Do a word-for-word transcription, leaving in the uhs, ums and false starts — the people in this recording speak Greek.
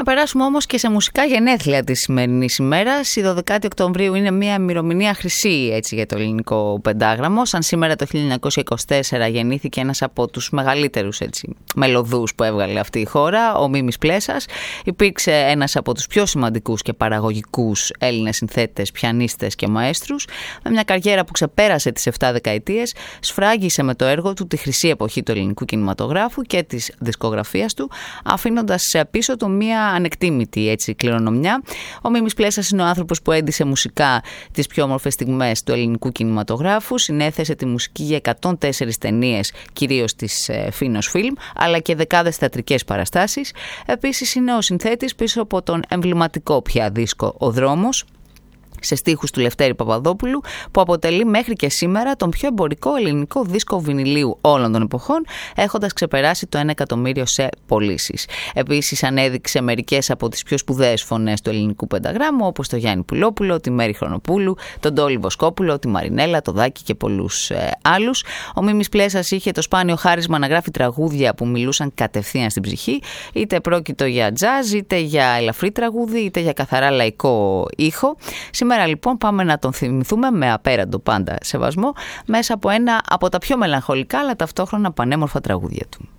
Να περάσουμε όμως και σε μουσικά γενέθλια της σημερινής ημέρας. Η δωδεκάτη Οκτωβρίου είναι μια ημερομηνία χρυσή έτσι, για το ελληνικό πεντάγραμμο. Σαν σήμερα το χίλια εννιακόσια είκοσι τέσσερα γεννήθηκε ένας από τους μεγαλύτερους έτσι, μελωδούς που έβγαλε αυτή η χώρα, ο Μίμης Πλέσας. Υπήρξε ένας από τους πιο σημαντικούς και παραγωγικούς Έλληνες συνθέτες, πιανίστες και μαέστρους. Με μια καριέρα που ξεπέρασε τις επτά δεκαετίες, σφράγγισε με το έργο του τη χρυσή εποχή του ελληνικού κινηματογράφου και της δισκογραφίας του, αφήνοντας πίσω του μια ανεκτήμητη έτσι, κληρονομιά. Ο Μίμης Πλέσας είναι ο άνθρωπος που έντισε μουσικά τις πιο όμορφες στιγμές του ελληνικού κινηματογράφου, συνέθεσε τη μουσική για εκατόν τέσσερις ταινίες, κυρίως της Φίνος Φιλμ, αλλά και δεκάδες θεατρικές παραστάσεις. Επίσης είναι ο συνθέτης πίσω από τον εμβληματικό πια δίσκο «Ο Δρόμος», σε στίχους του Λευτέρη Παπαδόπουλου, που αποτελεί μέχρι και σήμερα τον πιο εμπορικό ελληνικό δίσκο βινιλίου όλων των εποχών, έχοντας ξεπεράσει το ένα εκατομμύριο σε πωλήσεις. Επίσης ανέδειξε μερικές από τις πιο σπουδαίες φωνές του ελληνικού πενταγράμμου, όπως το Γιάννη Πουλόπουλο, τη Μέρη Χρονοπούλου, τον Τόλι Βοσκόπουλο, τη Μαρινέλα, το Δάκη και πολλούς ε, άλλους. Ο Μίμης Πλέσας είχε το σπάνιο χάρισμα να γράφει τραγούδια που μιλούσαν κατευθείαν στην ψυχή, είτε πρόκειτο για τζάζ, είτε για ελαφρύ τραγούδι, είτε για καθαρά λαϊκό ήχο. Σήμερα λοιπόν πάμε να τον θυμηθούμε με απέραντο πάντα σεβασμό μέσα από ένα από τα πιο μελαγχολικά αλλά ταυτόχρονα πανέμορφα τραγούδια του.